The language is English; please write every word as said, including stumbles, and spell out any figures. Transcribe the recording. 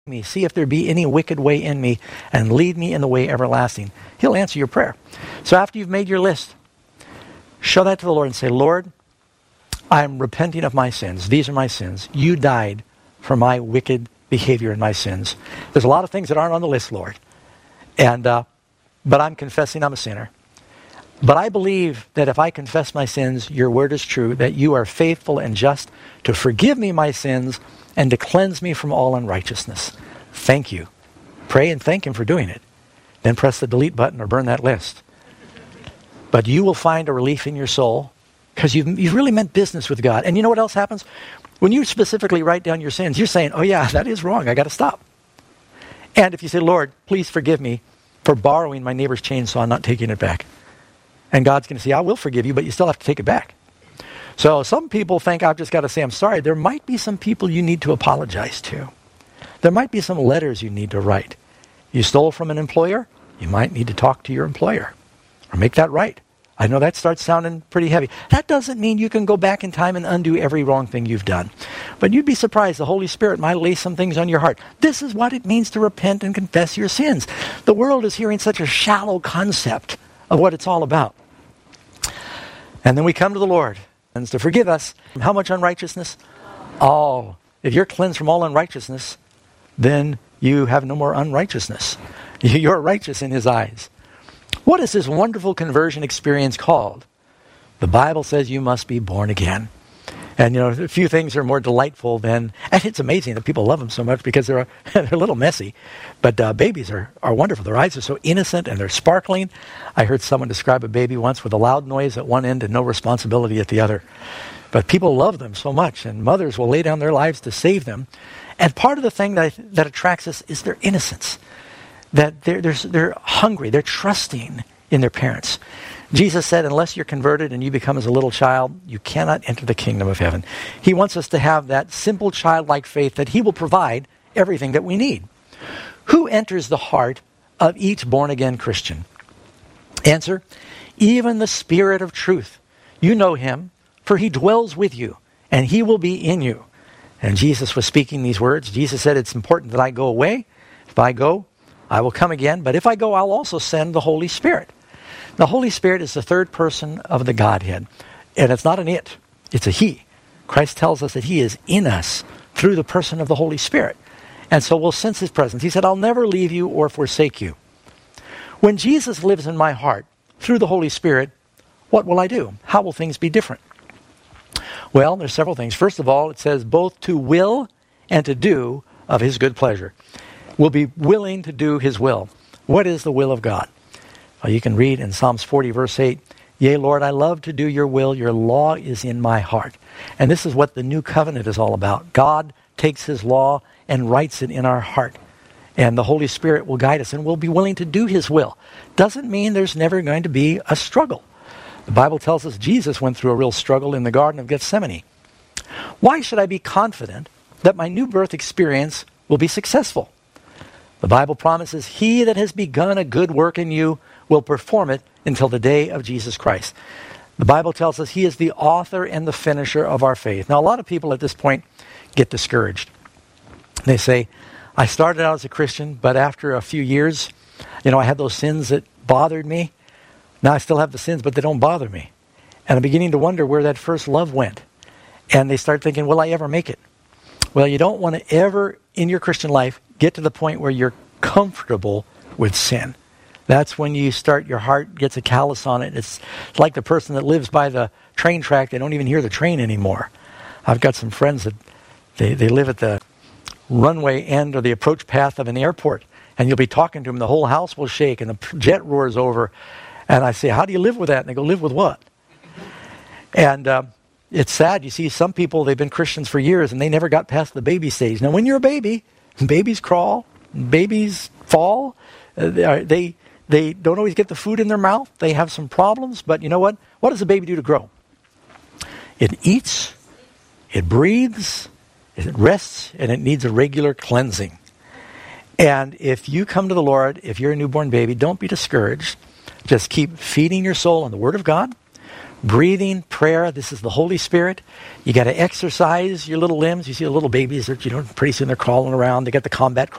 me, see if there be any wicked way in me, and lead me in the way everlasting. He'll answer your prayer. So after you've made your list, show that to the Lord and say, Lord, I'm repenting of my sins. These are my sins. You died for my wicked behavior and my sins. There's a lot of things that aren't on the list, Lord. And uh, but I'm confessing I'm a sinner. But I believe that if I confess my sins, your word is true, that you are faithful and just to forgive me my sins and to cleanse me from all unrighteousness. Thank you. Pray and thank him for doing it. Then press the delete button or burn that list. But you will find a relief in your soul because you've, you've really meant business with God. And you know what else happens? When you specifically write down your sins, you're saying, oh yeah, that is wrong. I got to stop. And if you say, Lord, please forgive me for borrowing my neighbor's chainsaw and not taking it back. And God's going to say, I will forgive you, but you still have to take it back. So some people think I've just got to say I'm sorry. There might be some people you need to apologize to. There might be some letters you need to write. You stole from an employer? You might need to talk to your employer or make that right. I know that starts sounding pretty heavy. That doesn't mean you can go back in time and undo every wrong thing you've done. But you'd be surprised. The Holy Spirit might lay some things on your heart. This is what it means to repent and confess your sins. The world is hearing such a shallow concept of what it's all about. And then we come to the Lord and to forgive us from how much unrighteousness? Oh, if you're cleansed from all unrighteousness, then you have no more unrighteousness. You're righteous in his eyes. What is this wonderful conversion experience called? The Bible says you must be born again. And, you know, a few things are more delightful than, and it's amazing that people love them so much because they're, they're a little messy. But uh, babies are, are wonderful. Their eyes are so innocent and they're sparkling. I heard someone describe a baby once with a loud noise at one end and no responsibility at the other. But people love them so much, and mothers will lay down their lives to save them. And part of the thing that, that attracts us is their innocence. That they're, they're, they're hungry, they're trusting in their parents. Jesus said, unless you're converted and you become as a little child, you cannot enter the kingdom of heaven. He wants us to have that simple childlike faith that he will provide everything that we need. Who enters the heart of each born-again Christian? Answer, even the Spirit of truth. You know him, for he dwells with you, and he will be in you. And Jesus was speaking these words. Jesus said, it's important that I go away. If I go, I will come again. But if I go, I'll also send the Holy Spirit. The Holy Spirit is the third person of the Godhead. And it's not an it, it's a he. Christ tells us that he is in us through the person of the Holy Spirit. And so we'll sense his presence. He said, I'll never leave you or forsake you. When Jesus lives in my heart through the Holy Spirit, what will I do? How will things be different? Well, there's several things. First of all, it says both to will and to do of his good pleasure. We'll be willing to do his will. What is the will of God? Well, you can read in Psalms forty, verse eight, Yea, Lord, I love to do your will. Your law is in my heart. And this is what the new covenant is all about. God takes his law and writes it in our heart. And the Holy Spirit will guide us, and we'll be willing to do his will. Doesn't mean there's never going to be a struggle. The Bible tells us Jesus went through a real struggle in the Garden of Gethsemane. Why should I be confident that my new birth experience will be successful? The Bible promises, he that has begun a good work in you will perform it until the day of Jesus Christ. The Bible tells us he is the author and the finisher of our faith. Now, a lot of people at this point get discouraged. They say, I started out as a Christian, but after a few years, you know, I had those sins that bothered me. Now I still have the sins, but they don't bother me. And I'm beginning to wonder where that first love went. And they start thinking, will I ever make it? Well, you don't want to ever, in your Christian life, get to the point where you're comfortable with sin. That's when you start, your heart gets a callus on it. It's like the person that lives by the train track. They don't even hear the train anymore. I've got some friends that they, they live at the runway end or the approach path of an airport. And you'll be talking to them. The whole house will shake and the jet roars over. And I say, how do you live with that? And they go, live with what? And uh, it's sad. You see some people, they've been Christians for years and they never got past the baby stage. Now, when you're a baby, babies crawl, babies fall. Uh, they, they they don't always get the food in their mouth. They have some problems. But you know what? What does a baby do to grow? It eats, it breathes, it rests, and it needs a regular cleansing. And if you come to the Lord, if you're a newborn baby, don't be discouraged. Just keep feeding your soul on the Word of God, breathing, prayer. This is the Holy Spirit. You got to exercise your little limbs. You see the little babies, that you know, pretty soon they're crawling around. They got the combat